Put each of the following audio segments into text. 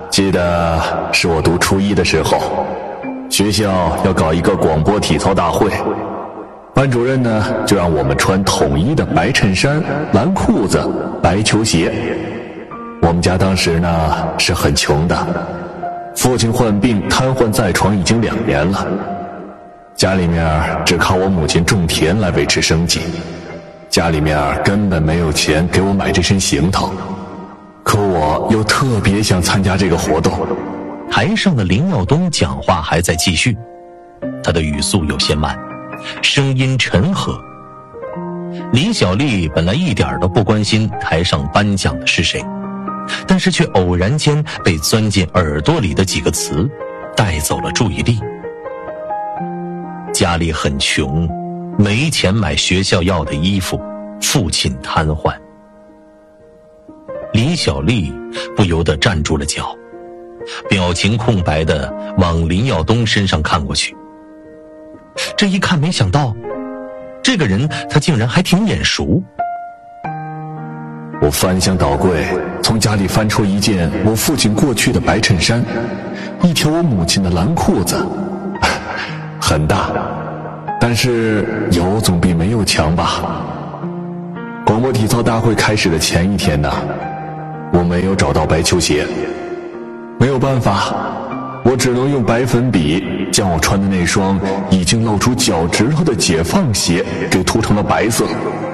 记得是我读初一的时候，学校要搞一个广播体操大会，班主任呢就让我们穿统一的白衬衫、蓝裤子、白球鞋。我们家当时呢是很穷的，父亲患病瘫痪在床已经2年了，家里面只靠我母亲种田来维持生计，家里面根本没有钱给我买这身行头，可我又特别想参加这个活动。 台上的林耀东讲话还在继续，他的语速有些慢，声音沉和。李小丽本来一点都不关心台上颁奖的是谁，但是却偶然间被钻进耳朵里的几个词带走了注意力。家里很穷，没钱买学校要的衣服，父亲瘫痪。李小丽不由得站住了脚，表情空白地往林耀东身上看过去。这一看，没想到这个人他竟然还挺眼熟。 我翻箱倒柜，从家里翻出一件我父亲过去的白衬衫，一条我母亲的蓝裤子，很大，但是有总比没有强吧。广播体操大会开始的前一天呢，我没有找到白球鞋，没有办法，我只能用白粉笔将我穿的那双已经露出脚趾头的解放鞋给涂成了白色。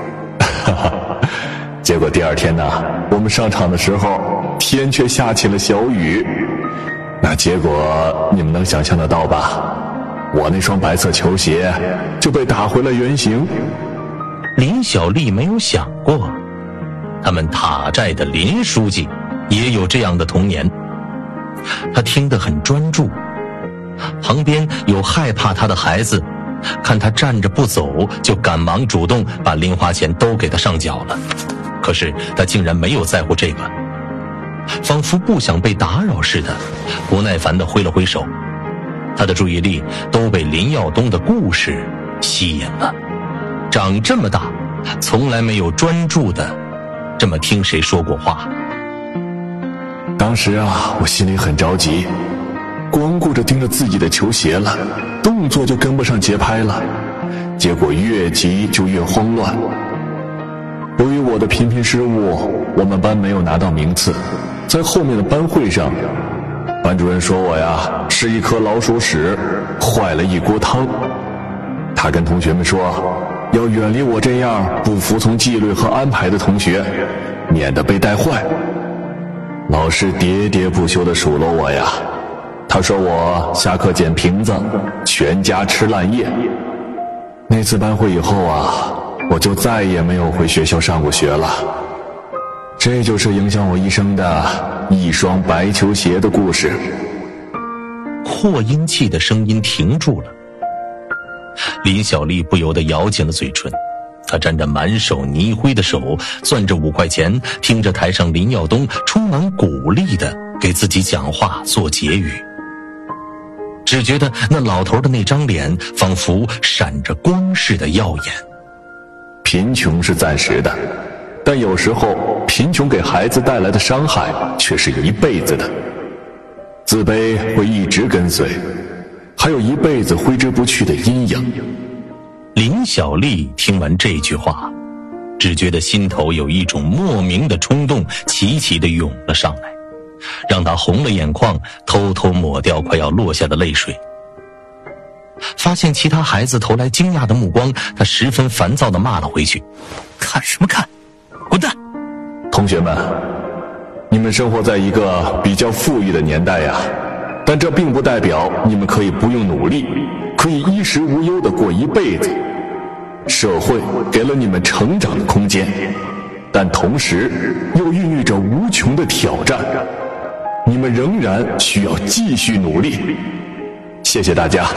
结果第二天呢，我们上场的时候，天却下起了小雨。那结果你们能想象得到吧？我那双白色球鞋就被打回了原形。 林小丽没有想过，他们塔寨的林书记也有这样的童年。他听得很专注，旁边有害怕他的孩子，看他站着不走，就赶忙主动把零花钱都给他上缴了。可是他竟然没有在乎这个，仿佛不想被打扰似的，不耐烦地挥了挥手。他的注意力都被林耀东的故事吸引了。长这么大，从来没有专注地这么听谁说过话。 当时啊，我心里很着急，光顾着盯着自己的球鞋了，动作就跟不上节拍了，结果越急就越慌乱。由于我的频频失误，我们班没有拿到名次。在后面的班会上，班主任说我呀是一颗老鼠屎，坏了一锅汤。他跟同学们说，要远离我这样不服从纪律和安排的同学，免得被带坏。老师喋喋不休地数落我呀，他说我下课捡瓶子，全家吃烂叶。那次班会以后啊，我就再也没有回学校上过学了。这就是影响我一生的一双白球鞋的故事。 扩音器的声音停住了，林小丽不由得咬紧了嘴唇。她沾着满手泥灰的手，攥着5块钱，听着台上林耀东充满鼓励的给自己讲话做结语，只觉得那老头的那张脸仿佛闪着光似的耀眼。 贫穷是暂时的，但有时候贫穷给孩子带来的伤害却是一辈子的。自卑会一直跟随，还有一辈子挥之不去的阴影。 林小丽听完这句话，只觉得心头有一种莫名的冲动齐齐地涌了上来，让她红了眼眶，偷偷抹掉快要落下的泪水。发现其他孩子投来惊讶的目光，她十分烦躁地骂了回去：看什么看，滚蛋！ 同学们，你们生活在一个比较富裕的年代呀，但这并不代表你们可以不用努力，可以衣食无忧地过一辈子。社会给了你们成长的空间，但同时又孕育着无穷的挑战，你们仍然需要继续努力。谢谢大家。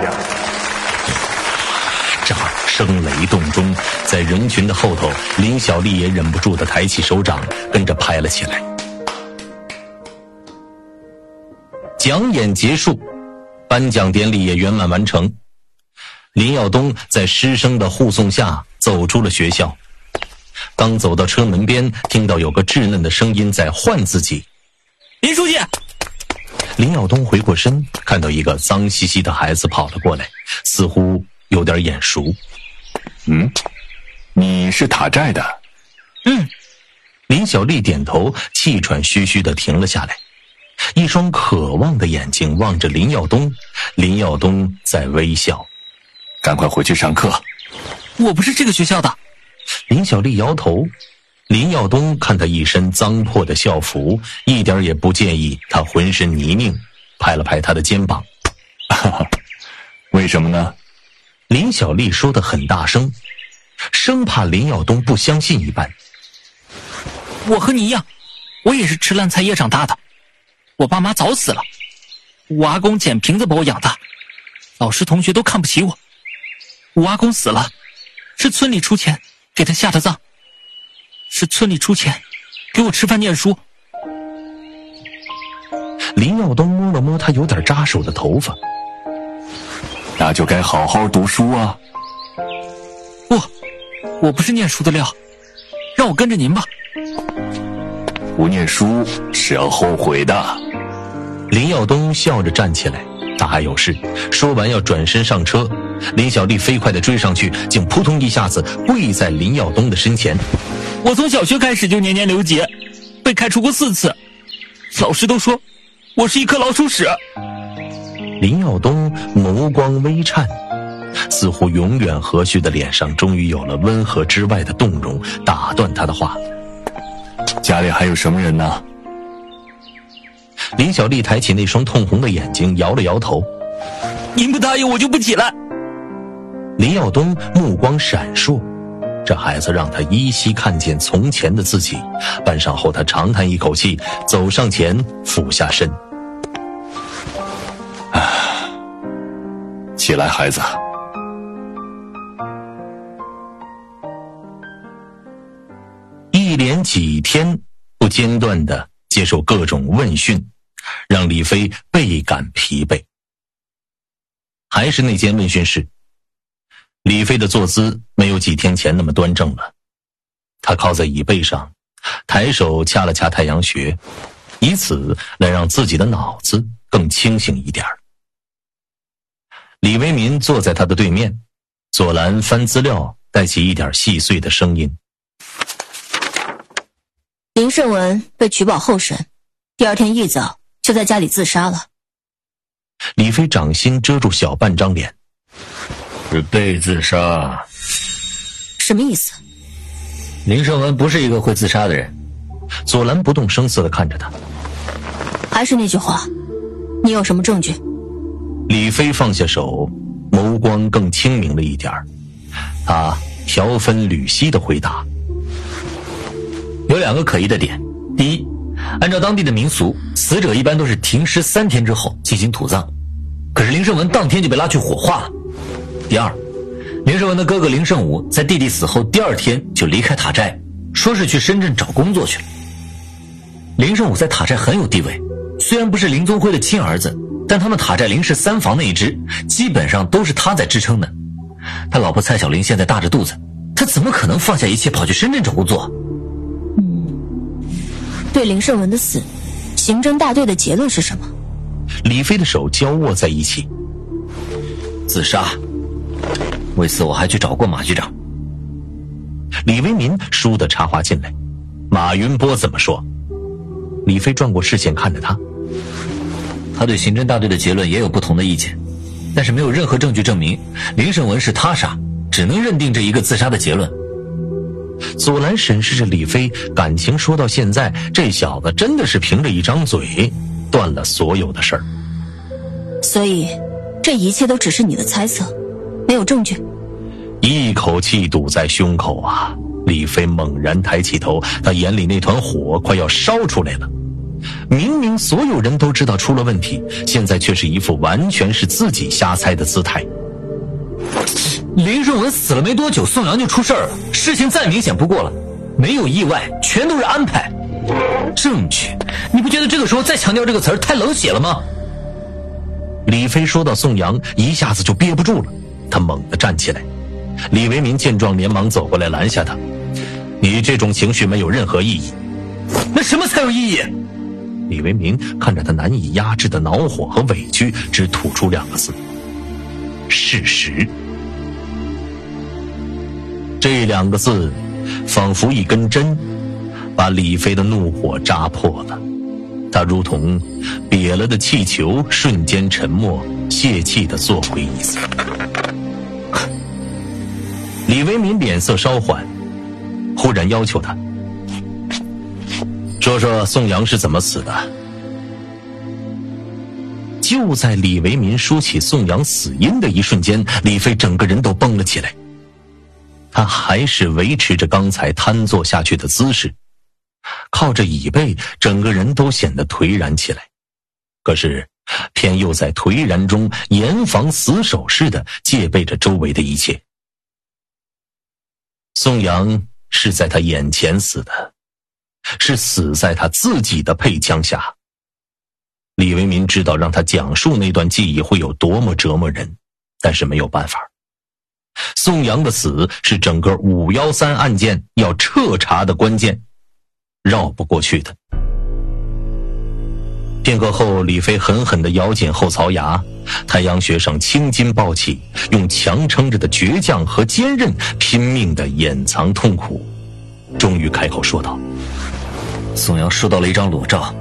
掌声雷动中，在人群的后头，林小丽也忍不住地抬起手掌，跟着拍了起来。讲演结束，颁奖典礼也圆满完成。林耀东在师生的护送下走出了学校，刚走到车门边，听到有个稚嫩的声音在唤自己：林书记， 林耀东回过身，看到一个脏兮兮的孩子跑了过来，似乎有点眼熟。 你是塔寨的？ 林小丽点头，气喘吁吁地停了下来，一双渴望的眼睛望着林耀东。林耀东在微笑。 赶快回去上课。 我不是这个学校的。 林小丽摇头。林耀东看他一身脏破的校服，一点也不介意他浑身泥泞，拍了拍他的肩膀。 为什么呢？ 林小丽说得很大声，生怕林耀东不相信一般。 我和你一样，我也是吃烂菜叶长大的。我爸妈早死了，我阿公捡瓶子把我养大，老师同学都看不起我。我阿公死了，是村里出钱给他下的葬，是村里出钱给我吃饭念书。 林耀东摸了摸他有点扎手的头发。 那就该好好读书啊。 不，我不是念书的料，让我跟着您吧。 不念书是要后悔的。 林耀东笑着站起来，他还有事，说完要转身上车。林小丽飞快地追上去，竟扑通一下子跪在林耀东的身前。 我从小学开始就年年留级，被开除过4次，老师都说我是一颗老鼠屎。 林耀东眸光微颤，似乎永远和煦的脸上终于有了温和之外的动容，打断他的话。 家里还有什么人呢？ 林小丽抬起那双通红的眼睛，摇了摇头。 您不答应我就不起来。 林耀东目光闪烁，这孩子让他依稀看见从前的自己。半晌后，他长叹一口气，走上前俯下身。 起来，孩子。 一连几天不间断地接受各种问讯，让李飞倍感疲惫。还是那间问讯室，李飞的坐姿没有几天前那么端正了。他靠在椅背上，抬手掐了掐太阳穴，以此来让自己的脑子更清醒一点。李维民坐在他的对面，左蓝翻资料，带起一点细碎的声音。 林胜文被取保候审，第二天一早就在家里自杀了。 李飞掌心遮住小半张脸。 是被自杀。 什么意思？ 林胜文不是一个会自杀的人。 左蓝不动声色地看着他。 还是那句话，你有什么证据？ 李飞放下手，眸光更清明了一点。他条分缕析地回答。 有2个可疑的点。第一，按照当地的民俗，死者一般都是停尸3天之后进行土葬，可是林胜文当天就被拉去火化了。第二，林胜文的哥哥林胜武在弟弟死后第2天就离开塔寨，说是去深圳找工作去了。林胜武在塔寨很有地位，虽然不是林宗辉的亲儿子，但他们塔寨林氏3房那一支基本上都是他在支撑的。他老婆蔡小玲现在大着肚子，他怎么可能放下一切跑去深圳找工作？ 对林胜文的死，刑侦大队的结论是什么？ 李飞的手交握在一起。 自杀。为此我还去找过马局长。 李维民倏地插话进来。马云波怎么说？李飞转过视线看着他。 他对刑侦大队的结论也有不同的意见，但是没有任何证据证明林胜文是他杀，只能认定这一个自杀的结论。 左蓝审视着李飞，感情说到现在，这小子真的是凭着一张嘴断了所有的事儿。 所以这一切都只是你的猜测，没有证据。 一口气堵在胸口啊！李飞猛然抬起头，他眼里那团火快要烧出来了。明明所有人都知道出了问题，现在却是一副完全是自己瞎猜的姿态。 林胜文死了没多久，宋阳就出事儿了，事情再明显不过了，没有意外，全都是安排。证据？你不觉得这个时候再强调这个词儿太冷血了吗？ 李飞说到宋阳，一下子就憋不住了，他猛地站起来。李维民见状连忙走过来拦下他。你这种情绪没有任何意义。 那什么才有意义？ 李维民看着他难以压制的恼火和委屈，只吐出2个字：事实。这2个字仿佛一根针，把李飞的怒火扎破了。他如同瘪了的气球，瞬间沉默，泄气地坐回椅子。李维民脸色稍缓，忽然要求他说说宋阳是怎么死的。就在李维民说起宋阳死因的一瞬间，李飞整个人都绷了起来。他还是维持着刚才瘫坐下去的姿势，靠着椅背，整个人都显得颓然起来。可是偏又在颓然中严防死守似的戒备着周围的一切。宋阳是在他眼前死的，是死在他自己的配枪下。李维民知道让他讲述那段记忆会有多么折磨人，但是没有办法。宋阳的死是整个513案件要彻查的关键，绕不过去的。片刻后，李飞狠狠地咬紧后槽牙，太阳穴上青筋暴起，用强撑着的倔强和坚韧拼命地掩藏痛苦，终于开口说道： 宋阳收到了一张裸照，